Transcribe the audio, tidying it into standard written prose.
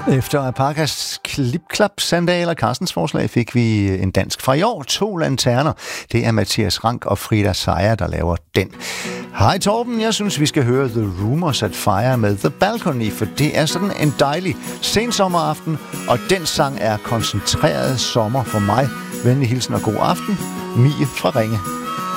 Efter Apakas klip-klap-sandaler Carstens forslag fik vi en dansk fra i år, 2 lanterner. Det er Mathias Rank og Frida Sejer, der laver den. Hej Torben, jeg synes vi skal høre The Rumors at Fire med The Balcony, for det er sådan en dejlig sensommeraften, og den sang er koncentreret sommer for mig. Venlig hilsen og god aften, Mie fra Ringe.